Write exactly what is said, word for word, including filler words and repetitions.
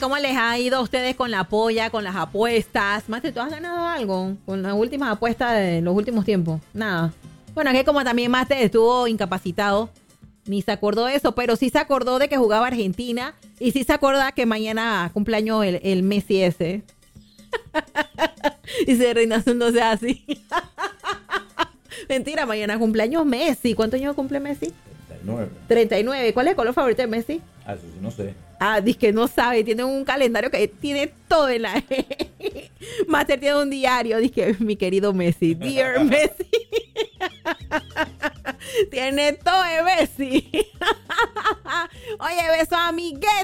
¿cómo les ha ido a ustedes con la polla, con las apuestas? Máster, ¿tú has ganado algo con las últimas apuestas de los últimos tiempos? Nada. Bueno, es que como también Máster estuvo incapacitado, ni se acordó de eso, pero sí se acordó de que jugaba Argentina y sí se acuerda que mañana cumpleaños el, el Messi ese. Y se Reynoso no sea así. Mentira, mañana cumpleaños Messi. ¿Cuántos años cumple Messi? treinta y nueve. treinta y nueve. ¿Cuál es el color favorito de Messi? Ah, eso sí, no sé. Ah, dice que no sabe. Tiene un calendario que tiene todo en la... Master tiene un diario. Dice que mi querido Messi. Dear Messi. Tiene todo de Messi. Oye, beso a Miguel.